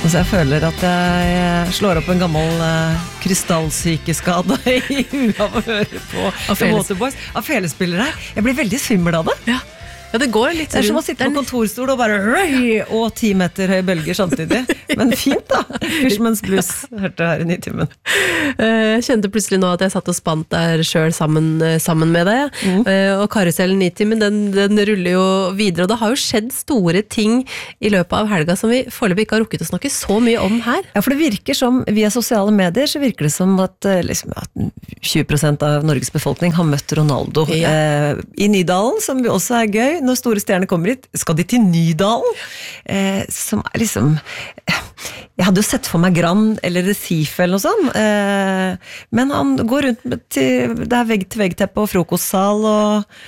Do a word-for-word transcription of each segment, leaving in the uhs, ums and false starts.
Så jeg føler at jeg slår opp en gammel uh, krystallsykeskade i huet av å høre på The Waterboys av felespillere. Jeg blir veldig svimmel av det. Ja. Ja, det går litt Det er som å sitte på kontorstol og bare røy, og ti meter høye bølger samtidig. Men fint da. Fishman's Blues hørte her i Nitimen. Jeg kjente plutselig nå at jeg satt og spant der selv sammen, sammen med deg. Mm. Og karusellen Nitimen, den, den ruller jo videre. Og det har jo skjedd store ting i løpet av helga som vi foreløpig ikke har rukket å snakke så mye om her. Ja, for det virker som, via sosiale medier, så virker det som at, liksom, at tjue prosent av Norges befolkning har møtt Ronaldo. Ja. Eh, I Nydalen, som også er gøy, når store stjerner kommer hit, skal de til Nydalen? Eh, som er liksom... Jeg hadde jo sett for meg Gran eller Recife eller noe sånt, eh, men han går rundt til, det er vegg-til-vegg-teppe og frokostsal og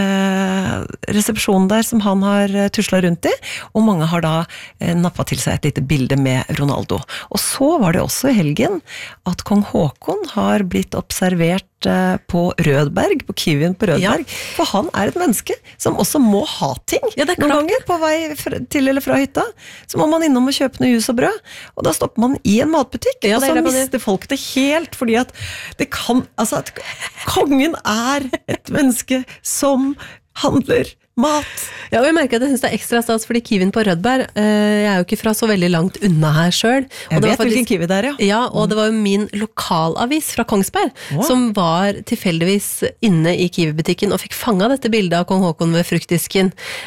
eh, resepsjonen der som han har tuslet rundt i, og mange har da eh, nappet til seg et lite bilde med Ronaldo. Og så var det også i helgen at kong Håkon har blitt observert eh, på Rødberg, på Kivien på Rødberg, ja. For han er et menneske som også må ha ting. Ja, det er noen ganger på vei til eller fra hytta, så må man innom og kjøpe noe jus og brød. Og da stopper man i en matbutikk, ja, og så mister folk det helt, fordi at det kan, altså at kongen er et menneske som handler mat. Ja, og jeg merker at jeg synes det er ekstra stas, fordi Kivien på Rødberg, eh, jeg er jo ikke fra så veldig langt unna her selv. Jeg vet faktisk, hvilken Kiwi det er, ja. Ja, og det var jo min lokalavis fra Kongsberg, wow. Som var tilfeldigvis inne i Kiwi-butikken og fikk fanget dette bildet av kong Håkon ved fruktdisken.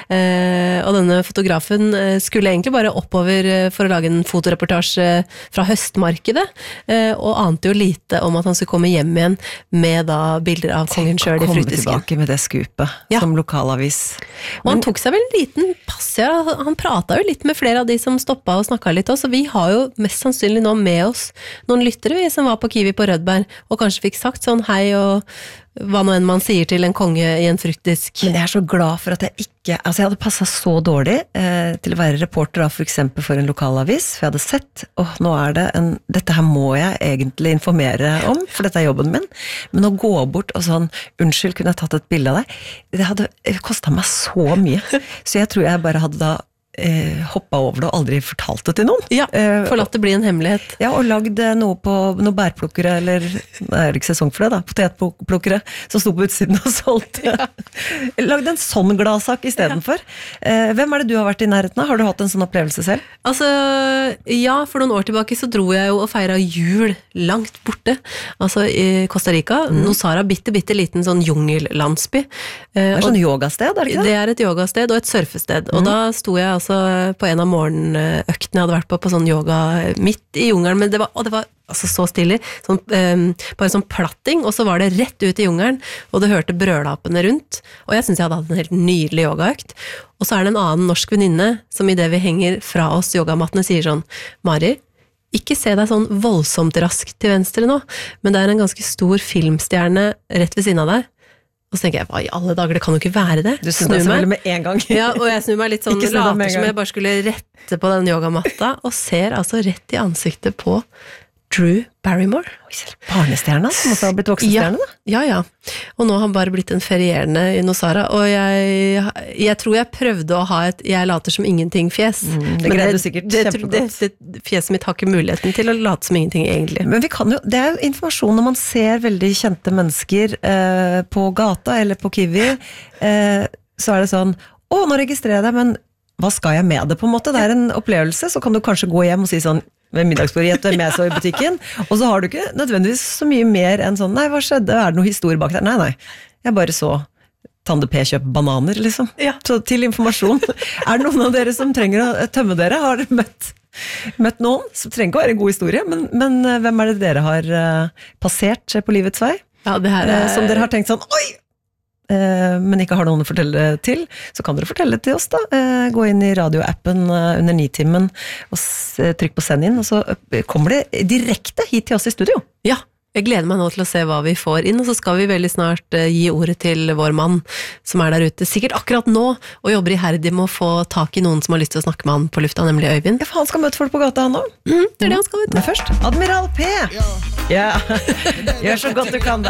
Eh, og denne fotografen skulle egentlig bare oppover for å lage en fotoreportasje fra høstmarkedet, eh, og ante jo lite om at han skulle komme hjem igjen med da bilder av kongen selv i fruktdisken. Komme tilbake med det skupet, ja. Som lokalavis. Og han tok seg vel en liten pass, ja. Han pratet jo litt med flere av de som stoppet og snakket litt også, så vi har jo mest sannsynlig nå med oss noen lyttere vi som var på Kiwi på Rødberg, og kanskje fikk sagt sånn hei og hva nå enn man sier til en konge i en fruktdisk. Men jeg er så glad for at jeg ikke, altså jeg hadde passet så dårlig eh, til å være reporter da, for eksempel for en lokalavis, for jeg hadde sett, åh, nå er det en, dette her må jeg egentlig informere om, for dette er jobben min, men å gå bort og sånn, unnskyld, kunne jeg tatt et bilde av deg, det hadde kostet meg så mye, så jeg tror jeg bare hadde da Eh, hoppet over det og aldri fortalt det til noen. Ja, forlatt det bli en hemmelighet. Ja, og lagd noe på noen bærplukkere, eller det er ikke sesong for det da, potetplukkere, som sto på utsiden og solgte. Ja. Lagd en sånn gladsak i stedet for. Eh, hvem er det du har vært i nærheten av? Har du hatt en sånn opplevelse selv? Altså, ja, for noen år tilbake så dro jeg jo og feiret jul langt borte, altså i Costa Rica, mm. Nosara, bitte, bitte liten sånn jungellandsby. Eh, det er sånn yogasted, er det ikke det? Det er et yogasted og et surfested, mm. og da sto jeg altså på en av morgenøktene jeg hadde vært på, på sånn yoga midt i jungelen, men det var, og det var altså så stille, sånn, um, bare sånn platting, og så var det rett ut i jungelen, og du hørte brølapene rundt, og jeg synes jeg hadde hatt en helt nydelig yogaøkt, og så er det en annen norsk venninne, som i det vi henger fra oss yogamattene sier sånn, Mari, ikke se deg sånn voldsomt raskt til venstre nå, men det er en ganske stor filmstjerne rett ved siden av deg, og så tenker jeg, hva i alle dager, det kan jo ikke være det. Du snur meg med en gang. Ja, og jeg snur meg litt sånn, later som jeg bare skulle rette på den yogamatta, og ser altså rett i ansiktet på Drew Barrymore. Barnestjerna, som også har blitt voksenstjerne da? Ja, ja, ja. Og nå har han bare blitt en ferierende i Nosara, og jeg, jeg tror jeg prøvde å ha et jeg later som ingenting fjes. Mm, det greide du sikkert kjempegodt. Det, det, fjeset mitt har ikke muligheten til å late som ingenting egentlig. Men vi kan jo, det er jo informasjon når man ser veldig kjente mennesker eh, på gata eller på Kiwi, eh, så er det sånn, å, nå registrerer jeg deg, men hva skal jeg med det på en måte? Det er en opplevelse, så kan du kanskje gå hjem og si sånn, ved middagsbordet, hvem jeg så i butikken, og så har du ikke nødvendigvis så mye mer enn sånn, nei, hva skjedde? Er det noe historie bak der? Nei, nei, jeg bare så Tande P kjøpe bananer, liksom. Ja. Så til informasjon. Er det noen av dere som trenger å tømme dere? Har dere møtt, møtt noen? Som trenger ikke å være en god historie, men, men hvem er det dere har uh, passert på livets vei? Ja, det her er... Som dere har tenkt sånn, oi! Uh, men ikke har noen å fortelle til, så kan dere fortelle til oss da. Uh, gå inn i radioappen uh, under Nitimen og trykk på send inn, og så uh, kommer det direkte hit til oss i studio. Ja, jeg gleder meg nå til å se hva vi får inn, og så skal vi veldig snart uh, gi ordet til vår mann som er der ute, sikkert akkurat nå, og jobber iherdig med å få tak i noen som har lyst til å snakke med han på lufta, nemlig Øyvind. Ja, for han skal møte folk på gata han nå. Mm, det er det han skal, vet du. Men først, Admiral P! Ja, yeah. Gjør så godt du kan da.